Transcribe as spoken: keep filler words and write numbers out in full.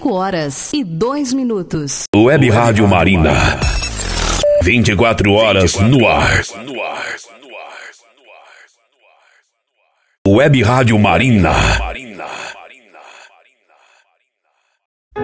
cinco horas e dois minutos. Web Rádio Marina. vinte e quatro horas no ar. Web Rádio Marina.